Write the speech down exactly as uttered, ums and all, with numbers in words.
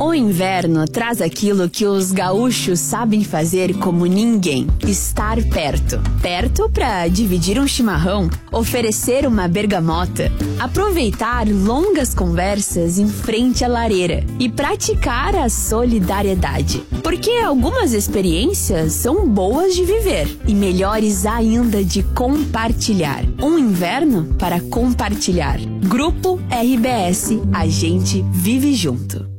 O inverno traz aquilo que os gaúchos sabem fazer como ninguém: estar perto. Perto para dividir um chimarrão, oferecer uma bergamota, aproveitar longas conversas em frente à lareira e praticar a solidariedade. Porque algumas experiências são boas de viver e melhores ainda de compartilhar. Um inverno para compartilhar. Grupo R B S, a gente vive junto.